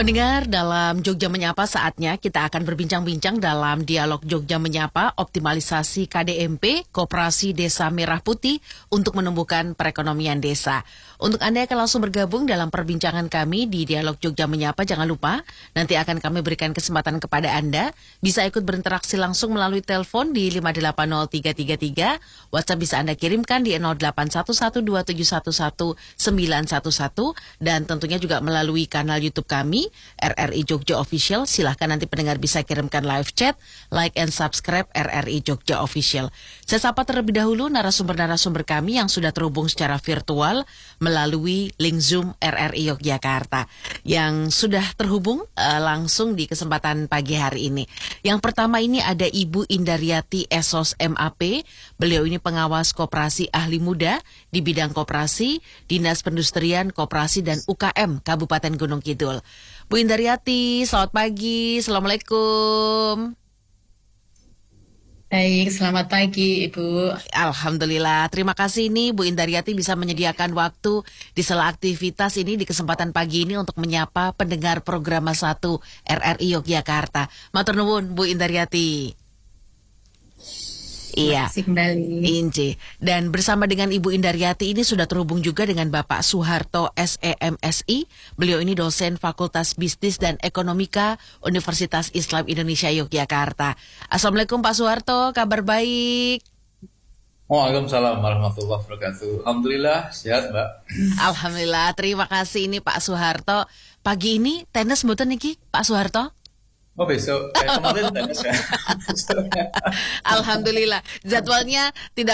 Pendengar, dalam Jogja Menyapa saatnya kita akan berbincang-bincang dalam dialog Jogja Menyapa optimalisasi KDMP, Koperasi Desa Merah Putih untuk menumbuhkan perekonomian desa. Untuk Anda yang akan langsung bergabung dalam perbincangan kami di dialog Jogja Menyapa, jangan lupa nanti akan kami berikan kesempatan kepada Anda bisa ikut berinteraksi langsung melalui telepon di 580333, WhatsApp bisa Anda kirimkan di 081127119111 dan tentunya juga melalui kanal YouTube kami RRI Jogja Official. Silahkan nanti pendengar bisa kirimkan live chat, like and subscribe RRI Jogja Official. Saya sapa terlebih dahulu narasumber-narasumber kami yang sudah terhubung secara virtual melalui link Zoom RRI Yogyakarta yang sudah terhubung langsung di kesempatan pagi hari ini. Yang pertama ini ada Ibu Indaryati Esos MAP. Beliau ini pengawas koperasi ahli muda di bidang koperasi, Dinas Perindustrian, Koperasi dan UKM Kabupaten Gunung Kidul. Bu Indaryati, selamat pagi. Assalamualaikum. Baik, selamat pagi Ibu. Alhamdulillah, terima kasih nih Bu Indaryati bisa menyediakan waktu di sela aktivitas ini di kesempatan pagi ini untuk menyapa pendengar program 1 RRI Yogyakarta. Matur nuwun Bu Indaryati. Iya, Kembali. Inci. Dan bersama dengan Ibu Indaryati ini sudah terhubung juga dengan Bapak Suharto SEMSI. Beliau ini dosen Fakultas Bisnis dan Ekonomika Universitas Islam Indonesia Yogyakarta. Assalamualaikum Pak Suharto, kabar baik? Waalaikumsalam warahmatullahi wabarakatuh. Alhamdulillah, sehat Mbak. Alhamdulillah, terima kasih ini Pak Suharto. Pagi ini tenis mboten niki Pak Suharto? Oh besok, kemarin tenis ya. Alhamdulillah, jadwalnya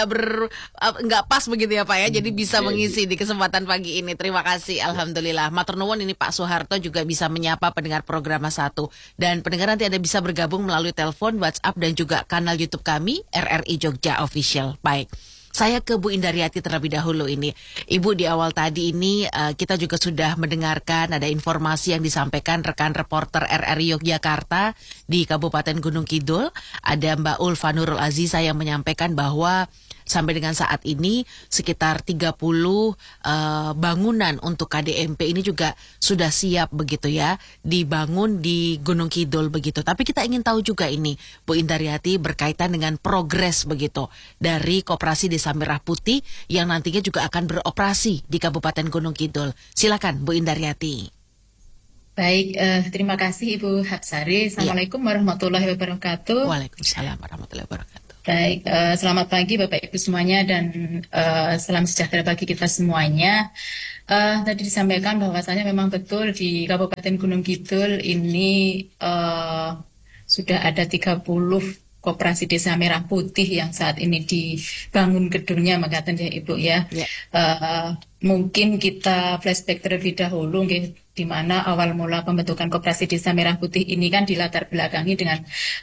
nggak pas begitu ya Pak ya, jadi bisa mengisi di kesempatan pagi ini. Terima kasih, Alhamdulillah. Matur nuwun ini Pak Suharto juga bisa menyapa pendengar program 1. Dan pendengar nanti Anda bisa bergabung melalui telepon, WhatsApp dan juga kanal YouTube kami RRI Jogja Official. Baik. Saya ke Bu Indaryati terlebih dahulu ini. Ibu, di awal tadi ini kita juga sudah mendengarkan ada informasi yang disampaikan rekan reporter RRI Yogyakarta di Kabupaten Gunung Kidul. Ada Mbak Ulfa Nurul Aziza yang menyampaikan bahwa sampai dengan saat ini sekitar 30 bangunan untuk KDMP ini juga sudah siap begitu ya, dibangun di Gunung Kidul begitu. Tapi kita ingin tahu juga ini Bu Indaryati berkaitan dengan progres begitu dari Koperasi Desa Merah Putih yang nantinya juga akan beroperasi di Kabupaten Gunung Kidul. Silakan Bu Indaryati. Baik, terima kasih Ibu Hapsari. Assalamualaikum warahmatullahi wabarakatuh. Waalaikumsalam warahmatullahi wabarakatuh. Baik, selamat pagi Bapak Ibu semuanya dan salam sejahtera bagi kita semuanya. Tadi disampaikan bahwasanya memang betul di Kabupaten Gunung Kidul ini sudah ada 30 Koperasi Desa Merah Putih yang saat ini dibangun gedungnya, makatan ya Ibu ya. Mungkin kita flashback terlebih dahulu, di mana awal mula pembentukan Koperasi Desa Merah Putih ini kan dilatar belakangi dengan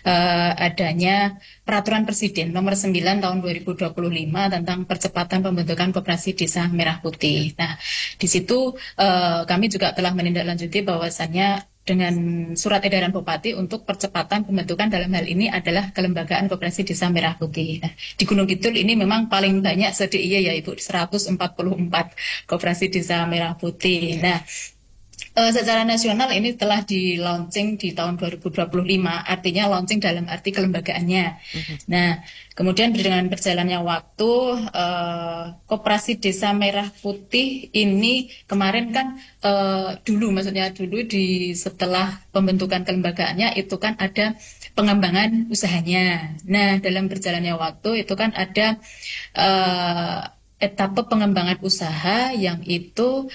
adanya Peraturan Presiden Nomor 9 Tahun 2025 tentang percepatan pembentukan Koperasi Desa Merah Putih. Nah, di situ kami juga telah menindaklanjuti bahwasannya dengan surat edaran Bupati untuk percepatan pembentukan dalam hal ini adalah kelembagaan Koperasi Desa Merah Putih. Nah, di Gunung Kidul ini memang paling banyak se-DIY ya Ibu, 144 Koperasi Desa Merah Putih. Nah, secara nasional ini telah di-launching di tahun 2025, artinya launching dalam arti kelembagaannya. Nah, kemudian dengan berjalannya waktu, Koperasi Desa Merah Putih ini kemarin kan dulu setelah pembentukan kelembagaannya itu kan ada pengembangan usahanya. Nah, dalam berjalannya waktu itu kan ada etape pengembangan usaha yang itu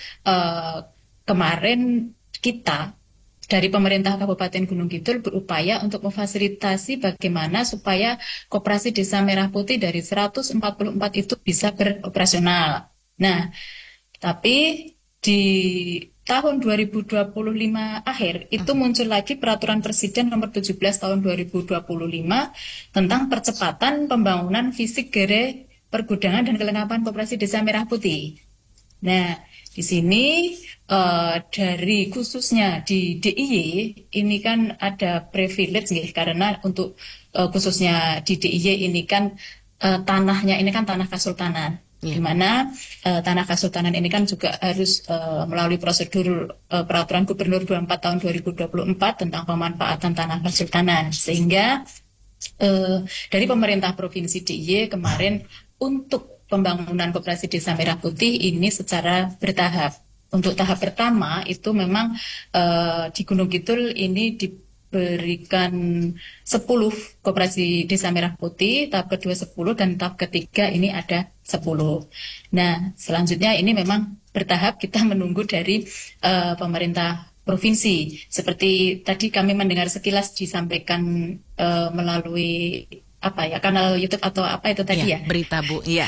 kemarin kita dari pemerintah Kabupaten Gunung Kidul berupaya untuk memfasilitasi bagaimana supaya Koperasi Desa Merah Putih dari 144 itu bisa beroperasional. Nah, tapi di tahun 2025 akhir itu muncul lagi Peraturan Presiden Nomor 17 Tahun 2025 tentang percepatan pembangunan fisik gere pergudangan dan kelengkapan Koperasi Desa Merah Putih. Nah, di sini dari khususnya di DIY ini kan ada privilege karena untuk khususnya di DIY ini kan tanahnya ini kan tanah kasultanan. di mana tanah kasultanan ini kan juga harus melalui prosedur peraturan Gubernur 24 tahun 2024 tentang pemanfaatan tanah kasultanan, sehingga dari pemerintah Provinsi DIY kemarin untuk pembangunan Koperasi Desa Merah Putih ini secara bertahap. Untuk tahap pertama itu memang di Gunung Kidul ini diberikan 10 Koperasi Desa Merah Putih, tahap kedua 10, dan tahap ketiga ini ada 10. Nah, selanjutnya ini memang bertahap, kita menunggu dari pemerintah provinsi. Seperti tadi kami mendengar sekilas disampaikan melalui kanal YouTube atau apa itu tadi ya? Berita Bu, iya.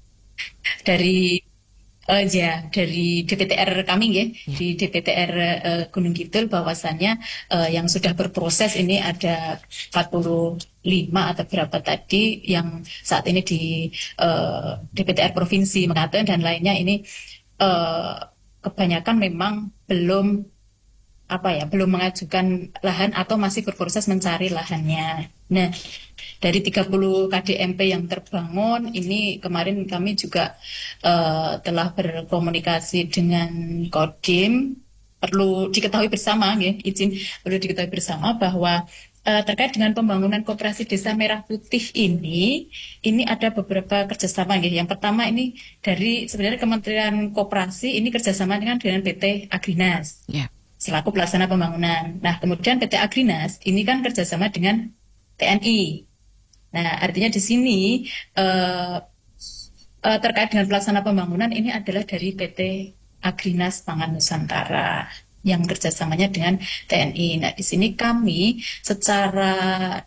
Dari DPTR kami ya, di DPTR Gunung Kidul bahwasannya yang sudah berproses ini ada 45 atau berapa tadi yang saat ini di DPTR provinsi mengatakan, dan lainnya ini kebanyakan memang belum mengajukan lahan atau masih berproses mencari lahannya. Nah, dari 30 KDMP yang terbangun, ini kemarin kami juga telah berkomunikasi dengan Kodim. Perlu diketahui bersama, ya, perlu diketahui bersama bahwa terkait dengan pembangunan Koperasi Desa Merah Putih ini ada beberapa kerjasama. Ya. Yang pertama ini dari sebenarnya Kementerian Koperasi ini kerjasama dengan PT Agrinas. Selaku pelaksana pembangunan. Nah, kemudian PT Agrinas ini kan kerjasama dengan TNI. Nah, artinya di sini terkait dengan pelaksana pembangunan ini adalah dari PT Agrinas Pangan Nusantara yang kerjasamanya dengan TNI. Nah, di sini kami secara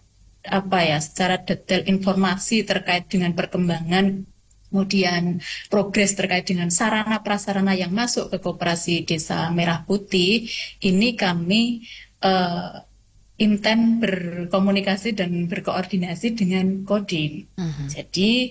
detail informasi terkait dengan perkembangan, kemudian progres terkait dengan sarana prasarana yang masuk ke Koperasi Desa Merah Putih, ini kami intent berkomunikasi dan berkoordinasi dengan Kodim. Jadi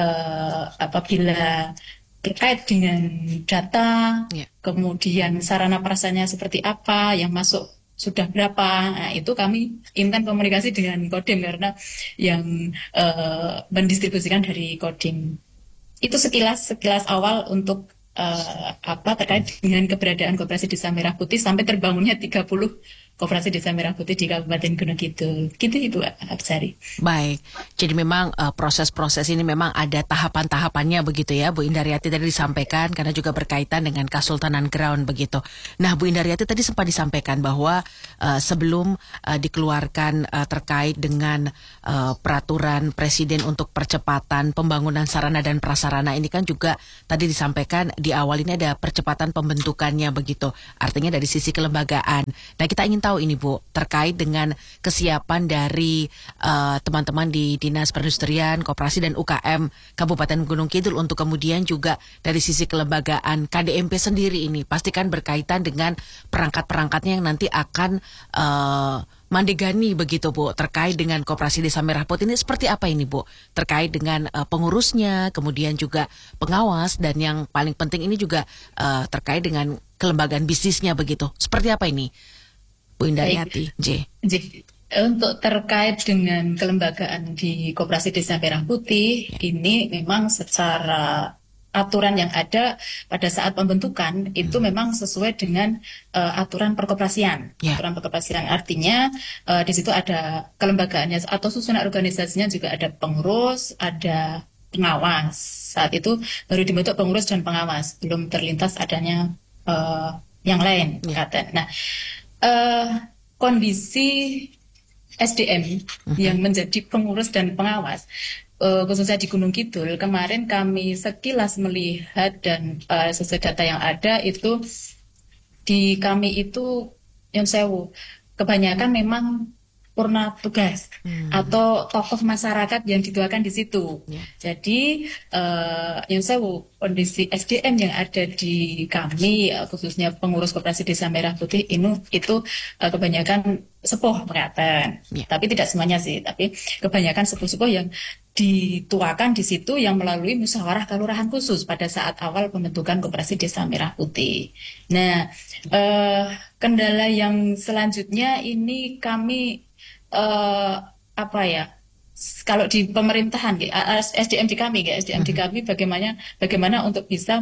apabila terkait dengan data, kemudian sarana prasarana seperti apa, yang masuk sudah berapa, nah itu kami intent komunikasi dengan Kodim karena yang mendistribusikan dari Kodim. Itu sekilas awal untuk terkait dengan keberadaan Koperasi Desa Merah Putih sampai terbangunnya 30 Koperasi Desa Merah Putih di Kabupaten Gunung Kidul. Gitu Ibu Absari. Baik, jadi memang proses-proses ini memang ada tahapan-tahapannya begitu ya, Bu Indaryati tadi disampaikan, karena juga berkaitan dengan Kesultanan Ground begitu. Nah, Bu Indaryati tadi sempat disampaikan bahwa sebelum dikeluarkan terkait dengan peraturan Presiden untuk percepatan pembangunan sarana dan prasarana ini kan juga tadi disampaikan di awal ini ada percepatan pembentukannya begitu. Artinya dari sisi kelembagaan. Nah, kita ingin tahu ini Bu, terkait dengan kesiapan dari teman-teman di Dinas Perindustrian, Koperasi dan UKM Kabupaten Gunung Kidul untuk kemudian juga dari sisi kelembagaan KDMP sendiri ini pastikan berkaitan dengan perangkat-perangkatnya yang nanti akan mandegani begitu Bu, terkait dengan Koperasi Desa Merah Putih ini seperti apa ini Bu, terkait dengan pengurusnya, kemudian juga pengawas, dan yang paling penting ini juga terkait dengan kelembagaan bisnisnya begitu, seperti apa ini Bu Indaryati? Untuk terkait dengan kelembagaan di Koperasi Desa Merah Putih, ini memang secara aturan yang ada pada saat pembentukan itu memang sesuai dengan aturan perkoperasian. Aturan perkoperasian artinya di situ ada kelembagaannya atau susunan organisasinya, juga ada pengurus, ada pengawas. Saat itu baru dibentuk pengurus dan pengawas, belum terlintas adanya yang lain. Nah, kondisi SDM yang menjadi pengurus dan pengawas, khususnya di Gunung Kidul, kemarin kami sekilas melihat dan sesuai data yang ada itu di kami itu yang sewu kebanyakan memang purna tugas atau tokoh masyarakat yang dituakan di situ. Jadi yang sewu kondisi SDM yang ada di kami, khususnya pengurus Koperasi Desa Merah Putih itu kebanyakan sepuh mengatakan, tapi tidak semuanya sih, tapi kebanyakan sepuh-sepuh yang dituakan di situ yang melalui musyawarah kelurahan khusus pada saat awal pembentukan Koperasi Desa Merah Putih. Nah, kendala yang selanjutnya ini kami kalau di pemerintahan, SDM di kami, SDM di kami bagaimana untuk bisa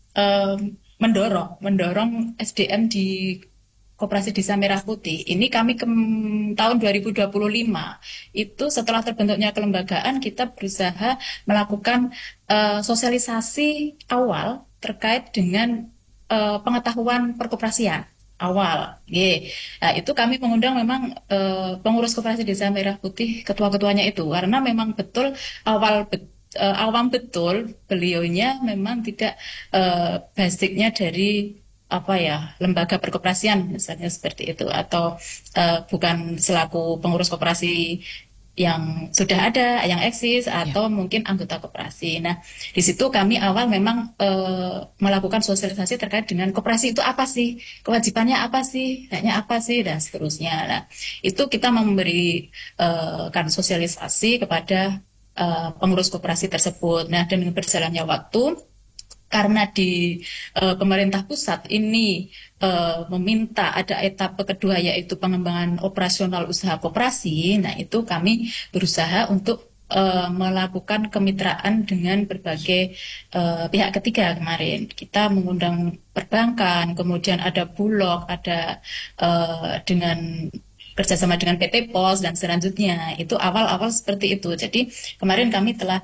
mendorong SDM di Koperasi Desa Merah Putih. Ini kami tahun 2025 itu setelah terbentuknya kelembagaan kita berusaha melakukan sosialisasi awal terkait dengan pengetahuan perkoperasian awal. Nah, itu kami mengundang memang pengurus Koperasi Desa Merah Putih, ketua-ketuanya itu, karena memang betul awam betul beliaunya memang tidak basicnya dari apa ya, lembaga perkoperasian misalnya seperti itu, atau bukan selaku pengurus koperasi yang sudah ada, yang eksis, atau mungkin anggota koperasi. Nah, di situ kami awal memang melakukan sosialisasi terkait dengan koperasi itu apa sih, kewajibannya apa sih, haknya apa sih, dan seterusnya. Nah, itu kita memberikan sosialisasi kepada pengurus koperasi tersebut. Nah, dengan berjalannya waktu, karena di pemerintah pusat ini meminta ada etapa kedua, yaitu pengembangan operasional usaha koperasi. Nah, itu kami berusaha untuk melakukan kemitraan dengan berbagai pihak ketiga. Kemarin kita mengundang perbankan, kemudian ada Bulog, ada dengan kerjasama dengan PT POS, dan selanjutnya itu awal-awal seperti itu. Jadi kemarin kami telah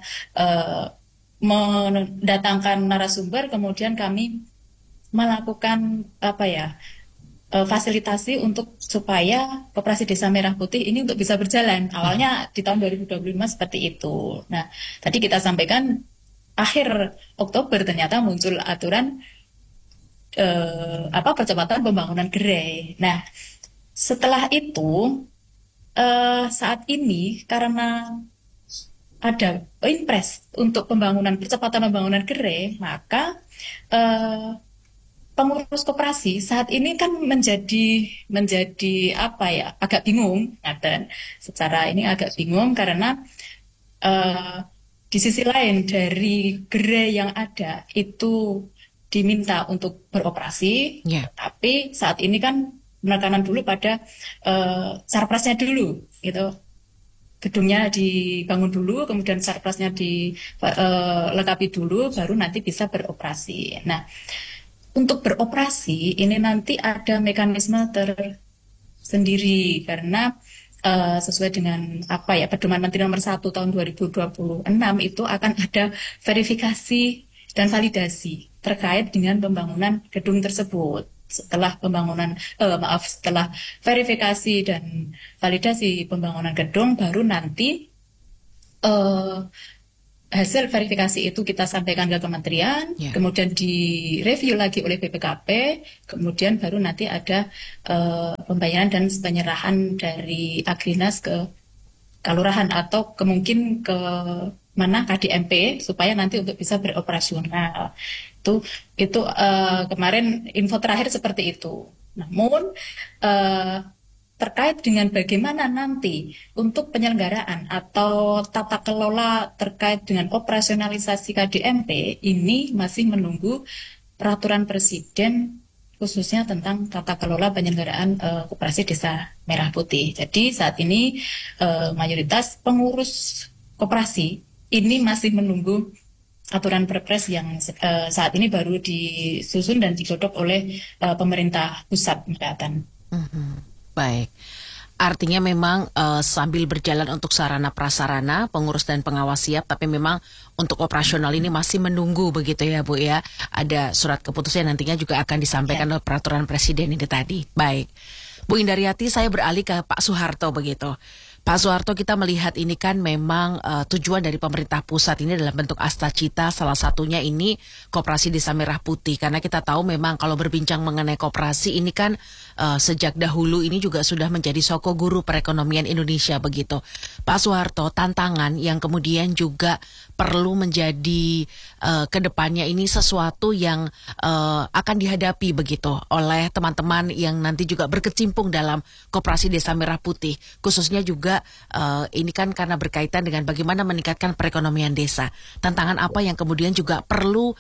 mendatangkan narasumber, kemudian kami melakukan fasilitasi untuk supaya Koperasi Desa Merah Putih ini untuk bisa berjalan. Awalnya di tahun 2025 seperti itu. Nah, tadi kita sampaikan akhir Oktober ternyata muncul aturan percepatan pembangunan gerai. Nah, setelah itu saat ini karena ada impres untuk percepatan pembangunan gerai, maka pengurus koperasi saat ini kan menjadi agak bingung, dan secara ini agak bingung karena di sisi lain dari gerai yang ada itu diminta untuk beroperasi, tapi saat ini kan penekanan dulu pada sarprasnya dulu, gitu. Gedungnya dibangun dulu, kemudian sarprasnya dilengkapi dulu, baru nanti bisa beroperasi. Nah, untuk beroperasi ini nanti ada mekanisme tersendiri, karena sesuai dengan Pedoman Menteri Nomor 1 tahun 2026 itu akan ada verifikasi dan validasi terkait dengan pembangunan gedung tersebut. Setelah setelah verifikasi dan validasi pembangunan gedung, baru nanti hasil verifikasi itu kita sampaikan ke kementerian, kemudian direview lagi oleh BPKP, kemudian baru nanti ada pembayaran dan penyerahan dari Agrinas ke kelurahan atau kemungkin ke KDMP, supaya nanti untuk bisa beroperasional. Itu kemarin info terakhir seperti itu. Namun terkait dengan bagaimana nanti untuk penyelenggaraan atau tata kelola terkait dengan operasionalisasi KDMP ini masih menunggu peraturan Presiden khususnya tentang tata kelola penyelenggaraan Koperasi Desa Merah Putih. Jadi saat ini mayoritas pengurus koperasi ini masih menunggu aturan Perpres yang saat ini baru disusun dan digodok oleh pemerintah pusat, Mbak Atan. Baik. Artinya memang sambil berjalan untuk sarana prasarana, pengurus dan pengawas siap, tapi memang untuk operasional ini masih menunggu begitu ya Bu ya. Ada surat keputusan nantinya juga akan disampaikan oleh peraturan presiden ini tadi. Baik. Bu Indaryati, saya beralih ke Pak Soeharto begitu. Pak Soeharto, kita melihat ini kan memang tujuan dari pemerintah pusat ini dalam bentuk astacita, salah satunya ini Koperasi Desa Merah Putih. Karena kita tahu memang kalau berbincang mengenai koperasi ini kan sejak dahulu ini juga sudah menjadi soko guru perekonomian Indonesia begitu. Pak Soeharto, tantangan yang kemudian juga perlu menjadi kedepannya ini sesuatu yang akan dihadapi begitu oleh teman-teman yang nanti juga berkecimpung dalam Koperasi Desa Merah Putih, khususnya juga ini kan karena berkaitan dengan bagaimana meningkatkan perekonomian desa. Tantangan apa yang kemudian juga perlu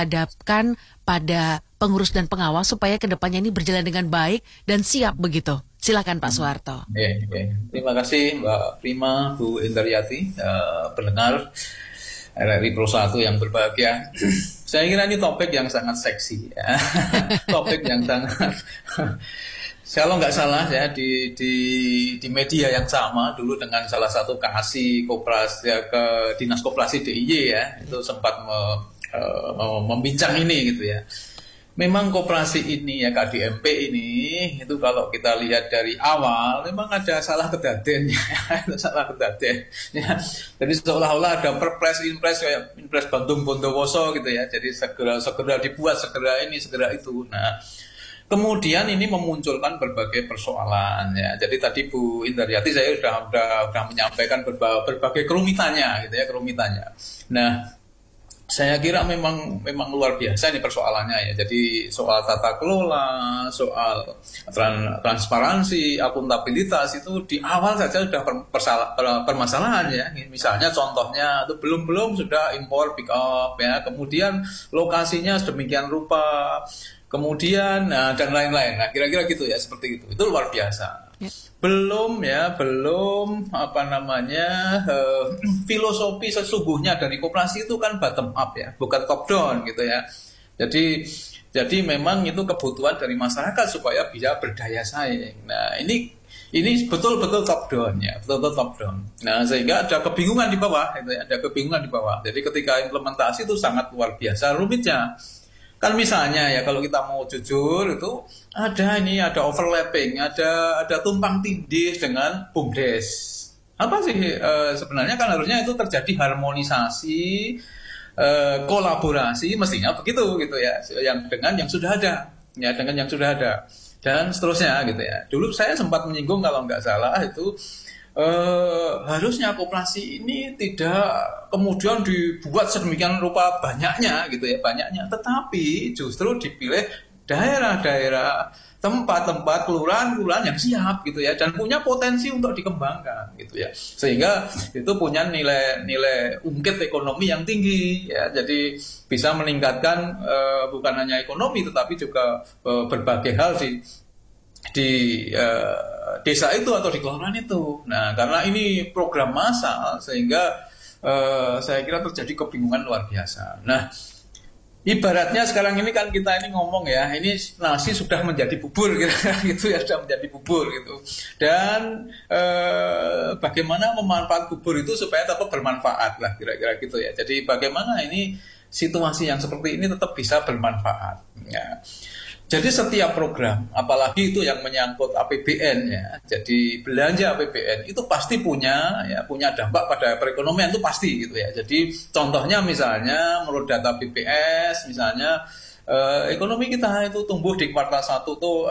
dihadapkan pada pengurus dan pengawas supaya kedepannya ini berjalan dengan baik dan siap begitu Silakan Pak Soeharto. Terima kasih Mbak Prima, Bu Indriati, pendengar RRI Pro 1 yang berbahagia. Saya kira ini topik yang sangat seksi, ya. Topik yang sangat kalau nggak salah ya di media yang sama dulu dengan salah satu kasih koperasi ya, ke Dinas Koperasi DIY ya, itu sempat membincang ini gitu ya. Memang koperasi ini ya, KDMP ini itu kalau kita lihat dari awal memang ada salah kedaden ya. Salah kedaden ya. Jadi seolah-olah ada perpres kayak Impres Bandung Bondowoso gitu ya. Jadi segera dibuat, segera ini, segera itu. Nah, kemudian ini memunculkan berbagai persoalan ya. Jadi tadi Bu Indriati saya sudah menyampaikan berbagai kerumitannya gitu ya, kerumitannya. Nah, saya kira memang luar biasa ini persoalannya ya. Jadi soal tata kelola, soal transparansi, akuntabilitas itu di awal saja sudah permasalahan ya. Misalnya contohnya itu belum sudah impor pick up ya. Kemudian lokasinya sedemikian rupa. Kemudian dan lain-lain. Nah, kira-kira gitu ya, seperti itu. Itu luar biasa. Ya. Belum filosofi sesungguhnya dari koperasi itu kan bottom up ya, bukan top down gitu ya. Jadi memang itu kebutuhan dari masyarakat supaya bisa berdaya saing. Nah, ini betul-betul top down ya, betul-betul top down. Nah, sehingga ada kebingungan di bawah gitu ya, ada kebingungan di bawah. Jadi ketika implementasi itu sangat luar biasa rumitnya. Kan misalnya ya kalau kita mau jujur itu ada overlapping, ada tumpang tindih dengan BUMDes. Apa sih sebenarnya kan harusnya itu terjadi harmonisasi, kolaborasi mestinya begitu gitu ya, dengan yang sudah ada, ya dengan yang sudah ada dan seterusnya gitu ya. Dulu saya sempat menyinggung kalau nggak salah itu harusnya koperasi ini tidak kemudian dibuat sedemikian rupa banyaknya gitu ya, tetapi justru dipilih daerah-daerah, tempat-tempat kelurahan-kelurahan yang siap gitu ya dan punya potensi untuk dikembangkan gitu ya, sehingga itu punya nilai ungkit ekonomi yang tinggi ya. Jadi bisa meningkatkan bukan hanya ekonomi tetapi juga berbagai hal di desa itu atau di kelurahan itu. Nah, karena ini program massal sehingga saya kira terjadi kebingungan luar biasa. Nah, ibaratnya sekarang ini kan kita ini ngomong ya, ini nasi sudah menjadi bubur gitu ya, sudah menjadi bubur gitu. Dan bagaimana memanfaat bubur itu supaya tetap bermanfaat lah kira-kira gitu ya. Jadi bagaimana ini situasi yang seperti ini tetap bisa bermanfaat ya. Jadi setiap program, apalagi itu yang menyangkut APBN ya, jadi belanja APBN itu pasti punya dampak pada perekonomian itu pasti gitu ya. Jadi contohnya misalnya menurut data BPS misalnya ekonomi kita itu tumbuh di kuartal 1 tuh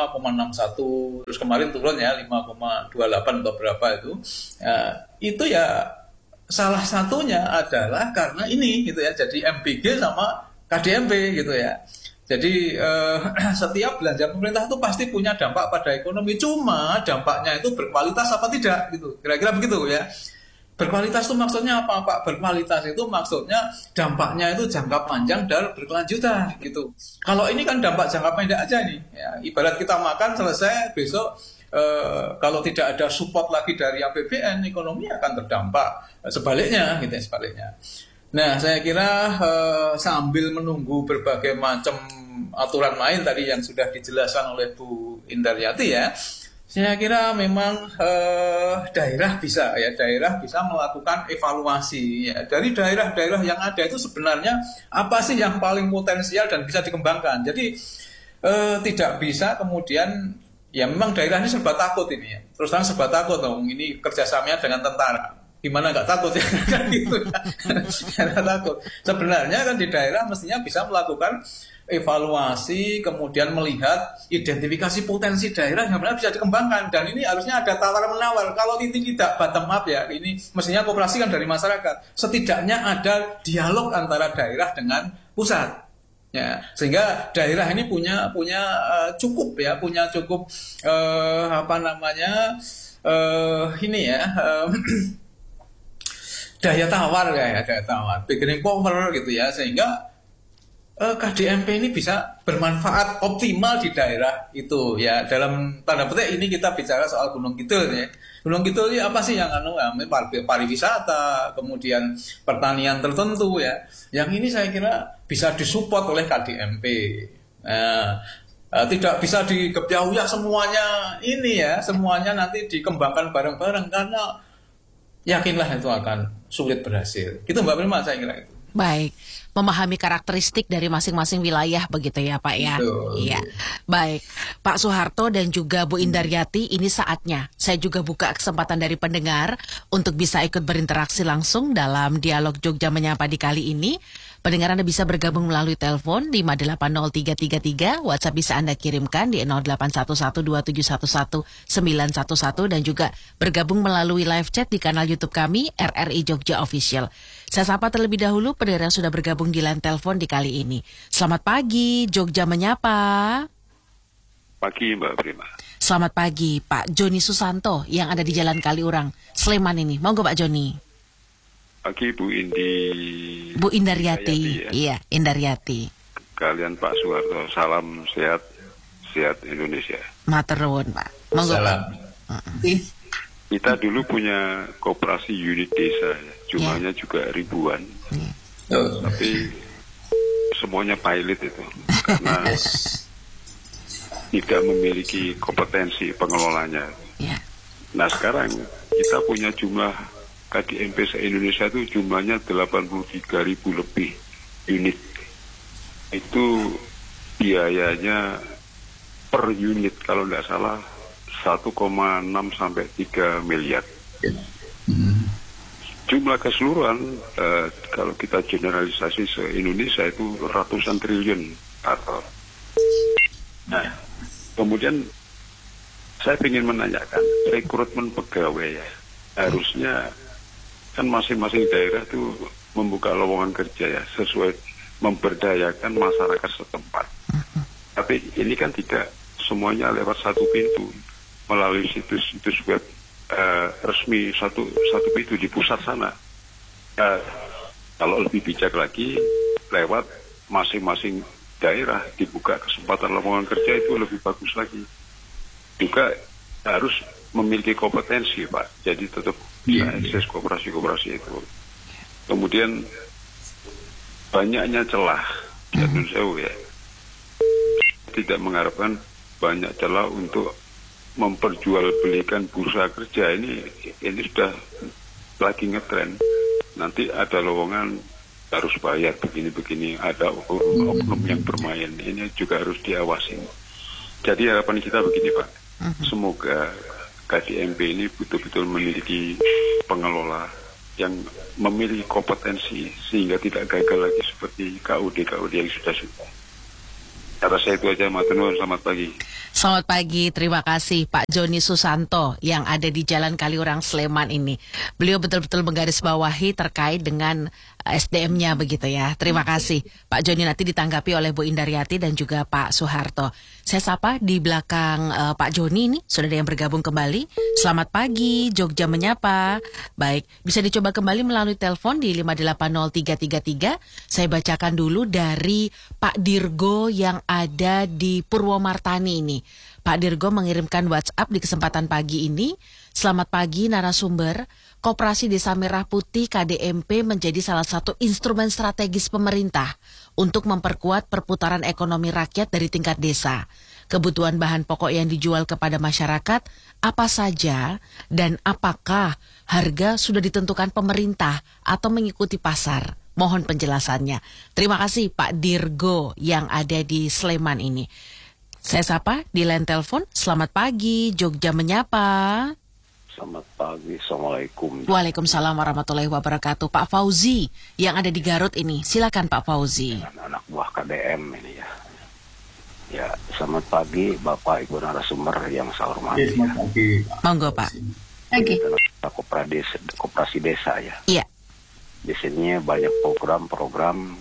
5,61, terus kemarin turun ya 5,28 atau berapa itu ya salah satunya adalah karena ini gitu ya, jadi MBG sama KDMP gitu ya. Jadi setiap belanja pemerintah itu pasti punya dampak pada ekonomi. Cuma dampaknya itu berkualitas apa tidak gitu. Kira-kira begitu ya. Berkualitas itu maksudnya apa Pak? Berkualitas itu maksudnya dampaknya itu jangka panjang dan berkelanjutan gitu. Kalau ini kan dampak jangka pendek aja nih. Ya, ibarat kita makan selesai besok kalau tidak ada support lagi dari APBN, ekonomi akan terdampak. Sebaliknya gitu ya, sebaliknya. Nah, saya kira sambil menunggu berbagai macam aturan main tadi yang sudah dijelaskan oleh Bu Indriati ya, saya kira memang daerah bisa melakukan evaluasi ya. Dari daerah-daerah yang ada itu sebenarnya apa sih yang paling potensial dan bisa dikembangkan. Jadi tidak bisa kemudian ya memang daerah ini serba takut ini ya. Terus terang serba takut dong, ini kerjasamanya dengan tentara. Gimana nggak takut ya kan gitu ya, takut. Sebenarnya kan di daerah mestinya bisa melakukan evaluasi, kemudian melihat identifikasi potensi daerah yang benar bisa dikembangkan, dan ini harusnya ada tawar menawar. Kalau ini tidak bottom up ya, ini mestinya koperasi kan dari masyarakat. Setidaknya ada dialog antara daerah dengan pusat. Ya, sehingga daerah ini punya cukup daya tawar, bargaining power gitu ya, sehingga KDMP ini bisa bermanfaat optimal di daerah itu ya. Dalam tanda petik ini kita bicara soal Gunung Kidul ya. Gunung Kidul ini apa sih yang pariwisata, kemudian pertanian tertentu ya. Yang ini saya kira bisa disupport oleh KDMP. Tidak bisa digebyah semuanya ini ya, semuanya nanti dikembangkan bareng-bareng karena yakinlah itu akan sulit berhasil. Gitu Mbak Prima, saya kira itu. Baik, memahami karakteristik dari masing-masing wilayah begitu ya Pak ya. Betul. Iya. Baik, Pak Soeharto dan juga Bu Indaryati, ini saatnya saya juga buka kesempatan dari pendengar untuk bisa ikut berinteraksi langsung dalam dialog Jogja Menyapa di kali ini. Pendengar Anda bisa bergabung melalui telepon 580333, WhatsApp bisa Anda kirimkan di 0811271111 dan juga bergabung melalui live chat di kanal YouTube kami RRI Jogja Official. Saya sapa terlebih dahulu pendengar yang sudah bergabung di line telepon di kali ini. Selamat pagi, Jogja Menyapa. Pagi Mbak Prima. Selamat pagi, Pak Joni Susanto yang ada di Jalan Kaliurang, Sleman ini. Monggo Pak Joni. Pagi Bu Bu Indaryati, ya. Iya, Indaryati. Kalian Pak Soeharto, salam sehat Indonesia. Matur nuwun, Pak. Monggo Salam. Pak. Kita dulu punya koperasi unit desa, ya. Jumlahnya juga ribuan. Tapi semuanya pilot itu, karena tidak memiliki kompetensi pengelolanya. Ya. Nah sekarang kita punya jumlah KDMP se-Indonesia itu jumlahnya 83.000 lebih unit. Itu biayanya per unit kalau tidak salah 1,6 sampai 3 miliar. Jumlah keseluruhan kalau kita generalisasi se-Indonesia itu ratusan triliun atau. Nah, kemudian saya ingin menanyakan rekrutmen pegawai ya. Harusnya kan masing-masing daerah itu membuka lowongan kerja ya sesuai memberdayakan masyarakat setempat. Tapi ini kan tidak semuanya lewat satu pintu melalui situs-situs web resmi satu pintu di pusat sana. Kalau lebih bijak lagi lewat masing-masing daerah dibuka kesempatan lowongan kerja itu lebih bagus lagi. Juga harus memiliki kompetensi Pak, jadi tetap bisa akses koperasi-koperasi itu. Kemudian banyaknya celah, ya, tidak mengharapkan banyak celah untuk memperjualbelikan bursa kerja ini sudah lagi ngetren. Nanti ada lowongan harus bayar begini-begini, ada oknum yang bermain, ini juga harus diawasi. Jadi harapan kita begini Pak, semoga KDMP ini betul-betul memiliki pengelola yang memiliki kompetensi sehingga tidak gagal lagi seperti KUD yang sudah. Kata saya itu aja, matur nuwun, selamat pagi. Selamat pagi, terima kasih Pak Joni Susanto yang ada di Jalan Kaliurang Sleman ini. Beliau betul-betul menggarisbawahi terkait dengan SDM-nya begitu ya. Terima kasih Pak Joni, nanti ditanggapi oleh Bu Indaryati dan juga Pak Soeharto. Saya sapa di belakang Pak Joni ini, sudah ada yang bergabung kembali. Selamat pagi, Jogja Menyapa. Baik, bisa dicoba kembali melalui telepon di 580333. Saya bacakan dulu dari Pak Dirgo yang ada di Purwomartani ini. Pak Dirgo mengirimkan WhatsApp di kesempatan pagi ini. Selamat pagi narasumber. Koperasi Desa Merah Putih KDMP menjadi salah satu instrumen strategis pemerintah untuk memperkuat perputaran ekonomi rakyat dari tingkat desa. Kebutuhan bahan pokok yang dijual kepada masyarakat apa saja dan apakah harga sudah ditentukan pemerintah atau mengikuti pasar? Mohon penjelasannya. Terima kasih Pak Dirgo yang ada di Sleman ini. Saya sapa di line telepon. Selamat pagi, Jogja Menyapa. Selamat pagi, Assalamualaikum. Waalaikumsalam warahmatullahi wabarakatuh. Pak Fauzi yang ada di Garut ini. Silakan Pak Fauzi. Anak buah KDM ini ya. Ya, selamat pagi Bapak Ibu narasumber yang saya hormati. Selamat pagi. Monggo Pak. Pagi. Koperasi desa ya. Iya. Di sini banyak program-program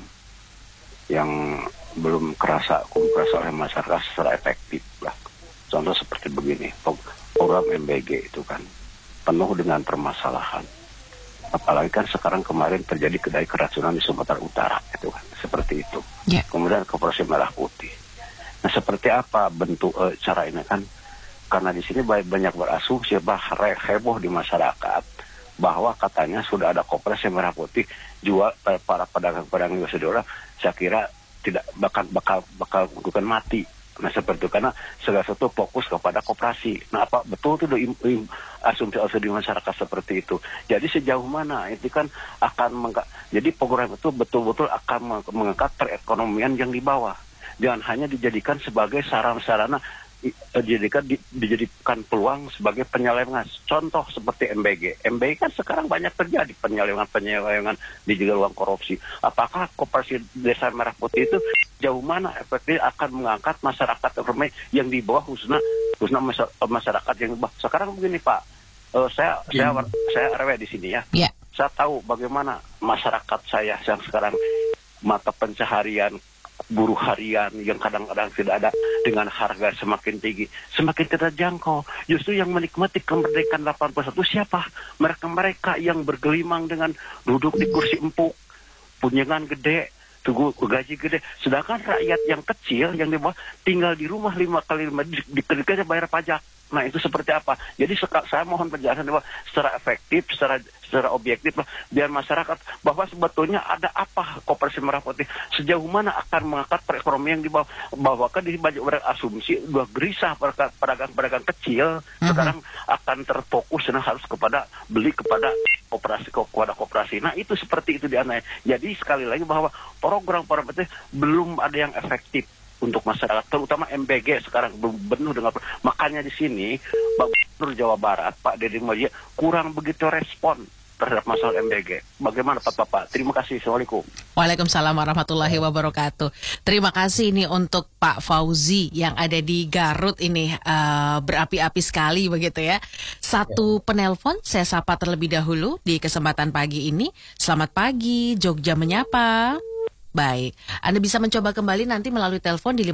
yang belum kerasa oleh masyarakat secara efektif lah. Contoh seperti begini, program MBG itu kan penuh dengan permasalahan. Apalagi kan sekarang kemarin terjadi kedai keracunan di Sumatera Utara. gitu kan, seperti itu. Ya. Kemudian Koperasi Merah Putih. Nah, seperti apa bentuk cara ini kan? Karena di sini banyak berasumsi heboh di masyarakat bahwa katanya sudah ada Koperasi Merah Putih jual para pedagang-pedagang juga sudah, saya kira tidak bakal bukan mati. Nah, seperti itu, karena segala sesuatu fokus kepada koperasi. Nah, apa betul itu asumsi di masyarakat seperti itu. Jadi sejauh mana itu kan akan jadi program itu betul-betul akan mengangkat perekonomian yang di bawah. Jangan hanya dijadikan sebagai sarana-sarana, dijadikan peluang sebagai penyelewengan. Contoh seperti MBG. MBG kan sekarang banyak terjadi penyelewengan di juga ruang korupsi. Apakah Koperasi Desa Merah Putih itu jauh mana efektif akan mengangkat masyarakat yang di bawah, khususnya masyarakat yang di bawah. Sekarang begini Pak, saya RW di sini ya. Yeah. Saya tahu bagaimana masyarakat saya yang sekarang mata pencaharian buruh harian yang kadang-kadang tidak ada dengan harga semakin tinggi, semakin tidak jangkau. Justru yang menikmati kemerdekaan 81 siapa? Mereka yang bergelimang dengan duduk di kursi empuk, punyengan gede, gaji gede. Sedangkan rakyat yang kecil yang di bawah tinggal di rumah 5x5 dikerjakan bayar pajak. Nah, itu seperti apa? Jadi saya mohon penjelasan bahwa secara efektif, secara objektif biar masyarakat bahwa sebetulnya ada apa Koperasi Merah Putih, sejauh mana akan mengangkat perekonomian yang di bawah. Bahwa kan di banyak orang asumsi dua gerisah pedagang-pedagang kecil sekarang akan terfokus dan harus beli kepada koperasi. Nah, itu seperti itu di aneh. Jadi sekali lagi bahwa program itu belum ada yang efektif untuk masyarakat, terutama MBG sekarang penuh dengan. Makanya di sini Gubernur Jawa Barat Pak Deddy Mulyadi kurang begitu respon terhadap masalah MBG. Bagaimana Pak? Terima kasih. Assalamualaikum. Waalaikumsalam warahmatullahi wabarakatuh. Terima kasih ini untuk Pak Fauzi yang ada di Garut ini, berapi-api sekali begitu ya. Satu penelpon saya sapa terlebih dahulu di kesempatan pagi ini. Selamat pagi, Jogja Menyapa. Baik, Anda bisa mencoba kembali nanti melalui telepon di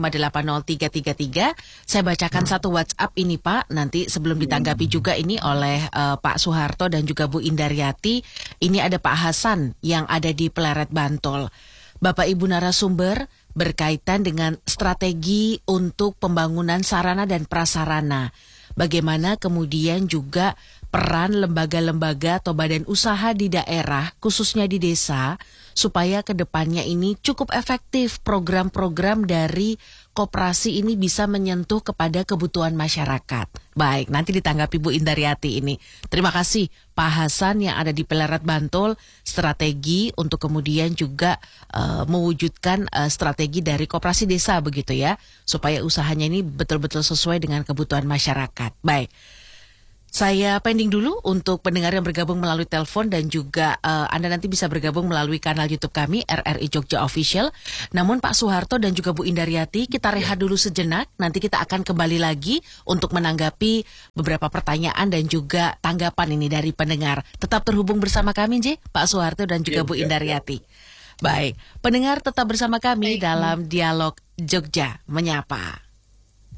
5803333. Saya bacakan satu WhatsApp ini Pak, nanti sebelum ditanggapi juga ini oleh Pak Soeharto dan juga Bu Indaryati. Ini ada Pak Hasan yang ada di Pleret Bantul. Bapak Ibu narasumber, berkaitan dengan strategi untuk pembangunan sarana dan prasarana. Bagaimana kemudian juga peran lembaga-lembaga atau badan usaha di daerah, khususnya di desa, supaya ke depannya ini cukup efektif program-program dari koperasi ini bisa menyentuh kepada kebutuhan masyarakat. Baik, nanti ditanggapi Bu Indaryati ini. Terima kasih Pak Hasan yang ada di Pleret Bantul, strategi untuk kemudian juga mewujudkan strategi dari koperasi desa begitu ya, supaya usahanya ini betul-betul sesuai dengan kebutuhan masyarakat. Baik. Saya pending dulu untuk pendengar yang bergabung melalui telepon dan juga Anda nanti bisa bergabung melalui kanal YouTube kami RRI Jogja Official. Namun Pak Soeharto dan juga Bu Indaryati, kita rehat dulu sejenak. Nanti kita akan kembali lagi untuk menanggapi beberapa pertanyaan dan juga tanggapan ini dari pendengar. Tetap terhubung bersama kami, Pak Soeharto dan juga Bu Indaryati. Baik, pendengar tetap bersama kami dalam Dialog Jogja Menyapa.